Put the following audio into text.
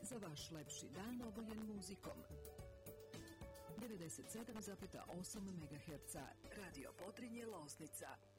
za vaš lepši dan oboljen muzikom. 97,8 MHz Radio Potrinje Loznica.